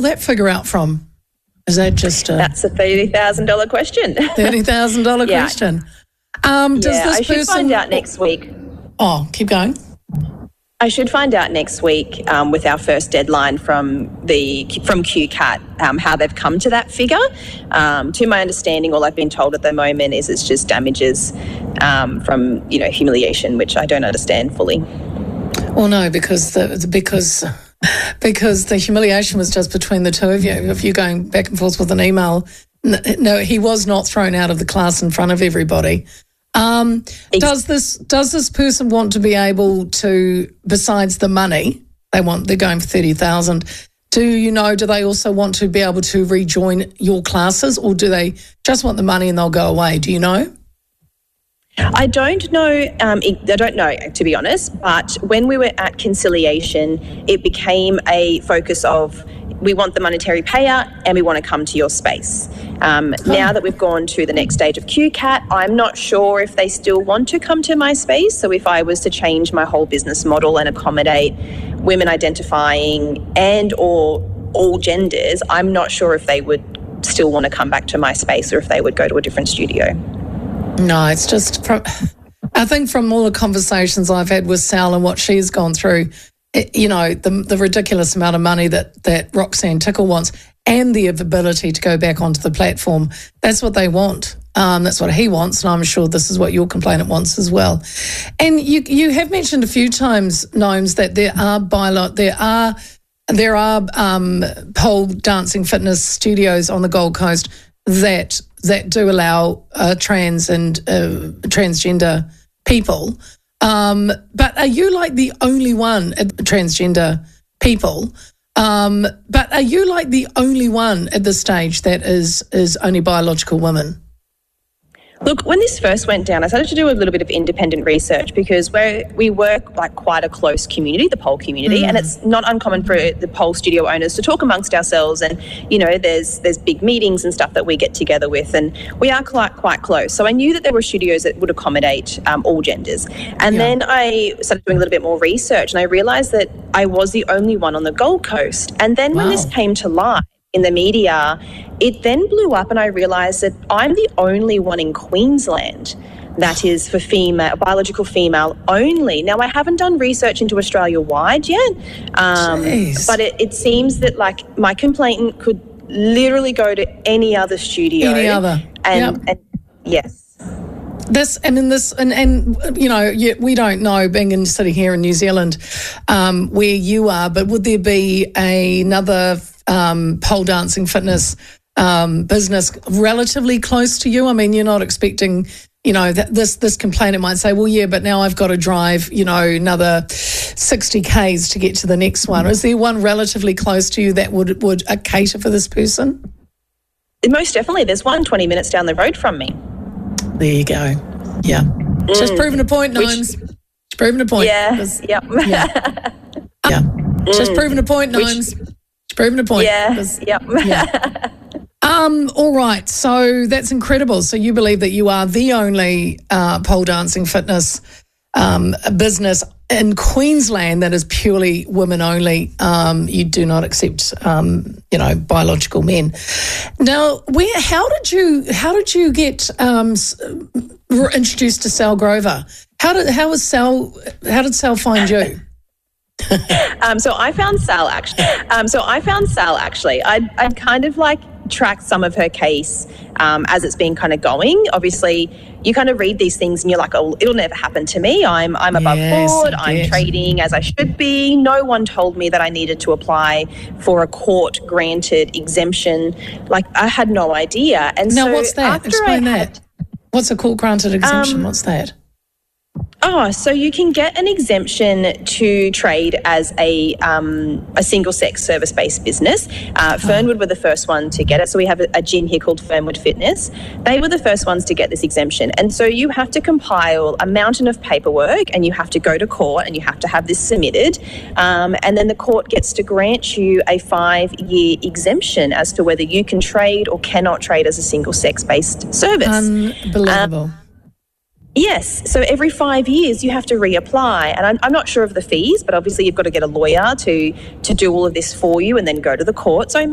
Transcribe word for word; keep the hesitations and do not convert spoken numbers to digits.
that figure out from? Is that just a... That's a thirty thousand dollars question. thirty thousand dollars yeah. question. Um, does yeah, this I should person... find out next week. Oh, keep going. I should find out next week um, with our first deadline from the from Q CAT um, how they've come to that figure. Um, to my understanding, all I've been told at the moment is it's just damages um, from you know humiliation, which I don't understand fully. Well, no, because the because because the humiliation was just between the two of you. If you're going back and forth with an email, no, he was not thrown out of the class in front of everybody. Um, does this does this person want to be able to, besides the money, they want they're going for thirty thousand. Do you know? Do they also want to be able to rejoin your classes, or do they just want the money and they'll go away? Do you know? I don't know. Um, I don't know, to be honest. But when we were at conciliation, it became a focus of we want the monetary payout and we want to come to your space. Um, oh. Now that we've gone to the next stage of Q CAT, I'm not sure if they still want to come to my space. So if I was to change my whole business model and accommodate women identifying and or all genders, I'm not sure if they would still want to come back to my space or if they would go to a different studio. No, it's just from, I think from all the conversations I've had with Sal and what she's gone through, it, you know, the the ridiculous amount of money that, that Roxanne Tickle wants and the ability to go back onto the platform, that's what they want. Um, that's what he wants, and I'm sure this is what your complainant wants as well. And you you have mentioned a few times, Gnomes, that there are bilo- there are there are um, pole dancing fitness studios on the Gold Coast that that do allow uh, trans and uh, transgender people. Um, but are you like the only one, uh, transgender people, um, but are you like the only one at this stage that is is only biological women? Look, when this first went down, I started to do a little bit of independent research because we're, we work like quite a close community, the pole community, mm. and it's not uncommon for the pole studio owners to talk amongst ourselves. And, you know, there's there's big meetings and stuff that we get together with, and we are quite, quite close. So I knew that there were studios that would accommodate um, all genders. And yeah. then I started doing a little bit more research, and I realised that I was the only one on the Gold Coast. And then wow. when this came to light in the media, it then blew up and I realised that I'm the only one in Queensland that is for female, biological female only. Now, I haven't done research into Australia-wide yet, um, but it, it seems that, like, my complainant could literally go to any other studio. Any other, and, yep. and yes. This and in this and, and you know we don't know being in sitting here in New Zealand um, where you are, but would there be a, another um, pole dancing fitness um, business relatively close to you? I mean, you're not expecting, you know, that this this complainant might say, well, yeah, but now I've got to drive, you know, another sixty kays to get to the next one. Is there one relatively close to you that would would uh, cater for this person? Most definitely. There's one twenty minutes down the road from me. There you go. Yeah. Mm. Just proving a point, Gnomes. Which, Just proving a point. Yeah. Yep. Yeah. yeah. Mm. Just proving a point, Gnomes. Which, Just proving a point. Yeah. Yep. Yeah. Um, all right. So that's incredible. So you believe that you are the only uh, pole dancing fitness um, business in Queensland that is purely women only. Um, you do not accept, um, you know, biological men. Now, where? How did you? How did you get um, introduced to Sal Grover? How did? How was Sal? How did Sal find you? um, so I found Sal actually. Um, so I found Sal actually. I'd, I'd kind of like tracked some of her case um, as it's been kind of going. Obviously, you kind of read these things and you're like, oh, it'll never happen to me. I'm I'm above yes, board. I'm trading as I should be. No one told me that I needed to apply for a court-granted exemption. Like, I had no idea. And now, so what's that? Explain I that. Had, what's a court-granted exemption? Um, what's that? Oh, so you can get an exemption to trade as a um, a single-sex service-based business. Uh, Fernwood were the first one to get it. So we have a, a gym here called Fernwood Fitness. They were the first ones to get this exemption. And so you have to compile a mountain of paperwork and you have to go to court and you have to have this submitted. Um, and then the court gets to grant you a five-year exemption as to whether you can trade or cannot trade as a single-sex-based service. Unbelievable. Um, Yes. So every five years you have to reapply. And I'm, I'm not sure of the fees, but obviously you've got to get a lawyer to, to do all of this for you and then go to the court. So